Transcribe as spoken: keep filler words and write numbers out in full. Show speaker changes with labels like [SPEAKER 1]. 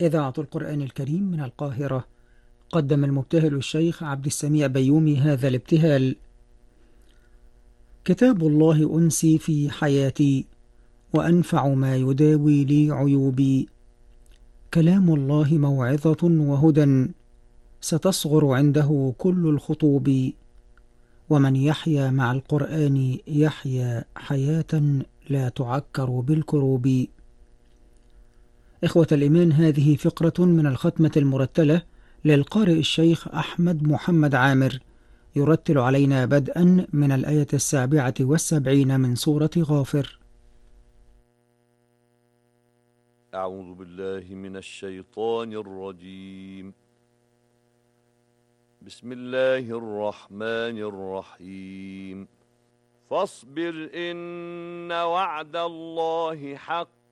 [SPEAKER 1] إذاعة القرآن الكريم من القاهرة. قدم المبتهل الشيخ عبد السميع بيومي هذا الابتهال: كتاب الله أنسي في حياتي، وأنفع ما يداوي لي عيوبي. كلام الله موعظة وهدى، ستصغر عنده كل الخطوب. ومن يحيا مع القرآن يحيا حياة لا تعكر بالكروب. إخوة الإيمان، هذه فقرة من الختمة المرتلة للقارئ الشيخ أحمد محمد عامر، يرتل علينا بدءا من الآية السابعة والسبعين من سورة غافر.
[SPEAKER 2] أعوذ بالله من الشيطان الرجيم. بسم الله الرحمن الرحيم. فاصبر إن وعد الله حق